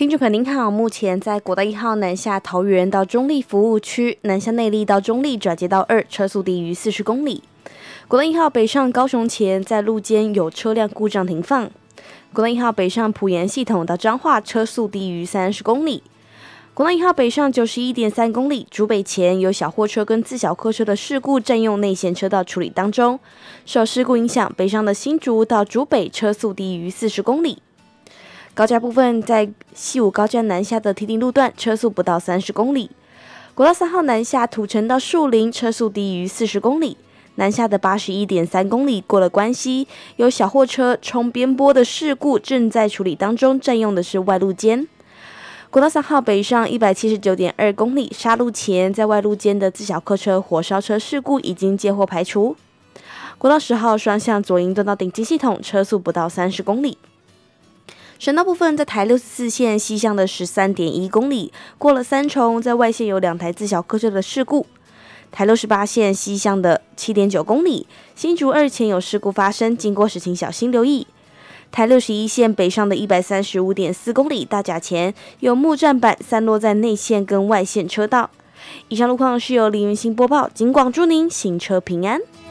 听众朋友您好，目前在国道1号南下桃园到中立服务区，南下内坜到中立转接道2，车速低于40公里。国道1号北上高雄前，在路肩有车辆故障停放。国道1号北上埔盐系统到彰化，车速低于30公里。国道1号北上91.3公里，竹北前有小货车跟自小客车的事故占用内线车道处理当中，受事故影响，北上的新竹到竹北车速低于40公里。高架部分，在西武高架南下的堤顶路段，车速不到30公里。国道3号南下土城到树林，车速低于40公里。南下的81.3公里过了关西，有小货车冲边坡的事故正在处理当中，占用的是外路肩。国道3号北上179.2公里，杀路前在外路肩的自小客车火烧车事故已经接获排除。国道10号双向左营段到顶基系统，车速不到30公里。省道部分，在台64线西向的13.1公里，过了三重，在外线有2台自小客车的事故。台68线西向的7.9公里，新竹2前有事故发生，经过时请小心留意。台61线北上的135.4公里，大甲前有木栈板散落在内线跟外线车道。以上路况是由林云兴播报，警广祝您行车平安。